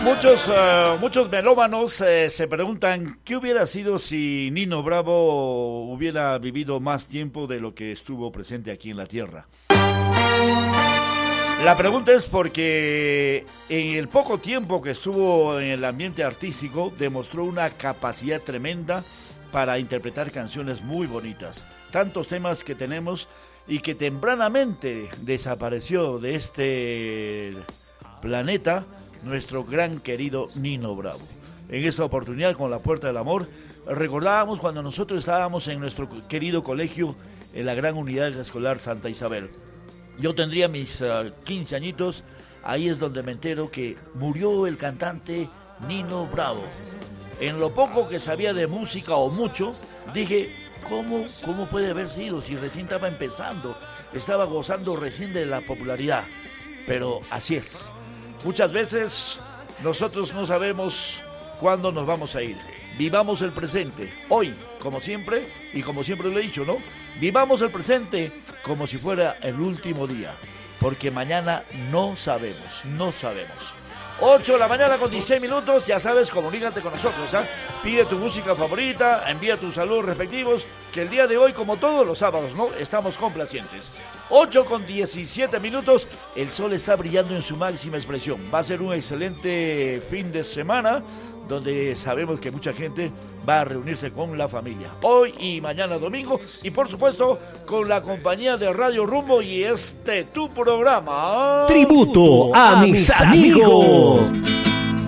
Muchos melómanos se preguntan qué hubiera sido si Nino Bravo hubiera vivido más tiempo de lo que estuvo presente aquí en la Tierra. La pregunta es porque en el poco tiempo que estuvo en el ambiente artístico demostró una capacidad tremenda para interpretar canciones muy bonitas. Tantos temas que tenemos y que tempranamente desapareció de este planeta nuestro gran querido Nino Bravo. En esta oportunidad, con La Puerta del Amor, recordábamos cuando nosotros estábamos en nuestro querido colegio, en la gran unidad escolar Santa Isabel. Yo tendría mis 15 añitos, ahí es donde me entero que murió el cantante Nino Bravo. En lo poco que sabía de música o mucho, dije, ¿cómo puede haber sido si recién estaba empezando? Estaba gozando recién de la popularidad. Pero así es. Muchas veces nosotros no sabemos cuándo nos vamos a ir. Vivamos el presente, hoy, como siempre, y como siempre lo he dicho, ¿no? Vivamos el presente como si fuera el último día, porque mañana no sabemos. 8 de la mañana con 16 minutos, ya sabes, comunícate con nosotros, ¿eh? Pide tu música favorita, envía tus saludos respectivos, que el día de hoy, como todos los sábados, ¿no? Estamos complacientes. 8 con 17 minutos, el sol está brillando en su máxima expresión. Va a ser un excelente fin de semana, donde sabemos que mucha gente va a reunirse con la familia. Hoy y mañana domingo, y por supuesto, con la compañía de Radio Rumbo y tu programa. Tributo a mis amigos.